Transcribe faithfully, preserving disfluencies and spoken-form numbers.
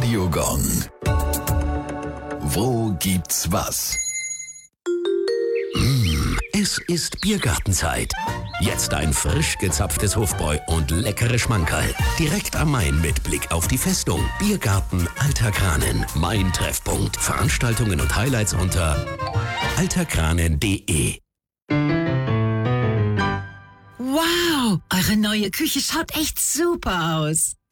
Radiogong. Wo gibt's was? Es ist Biergartenzeit. Jetzt ein frisch gezapftes Hofbräu und leckere Schmankerl. Direkt am Main mit Blick auf die Festung. Biergarten Alter Kranen. Mein Treffpunkt. Veranstaltungen und Highlights unter alterkranen punkt de. Wow, eure neue Küche schaut echt super aus.